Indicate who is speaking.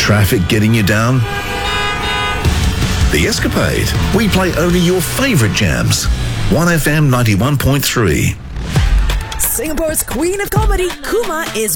Speaker 1: Traffic getting you down? The Escapade. We play only your favourite jams. 1FM 91.3.
Speaker 2: Singapore's queen of comedy, Kuma, is